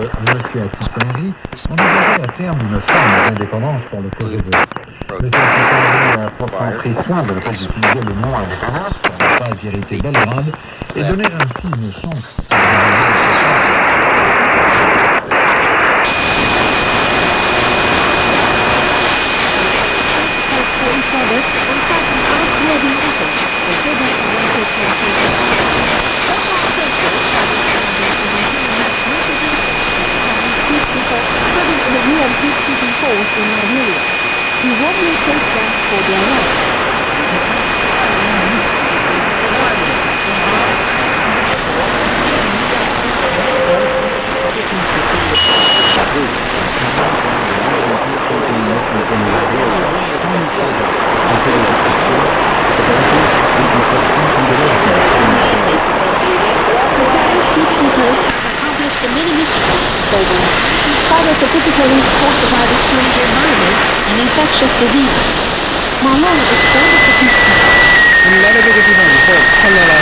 M. Attitongi envisageait à terme une forme d'indépendance pour le Kosovo. M. Attitongi a pourtant pris soin de ne pas utiliser le mot indépendance pour ne pas irriter Belgrade et donner ainsi une chance à He warmly takes them for their life. Accomplished many missions globally. Despite the difficulties caused by the strange environment and infectious diseases, Malone expanded the peacekeeping.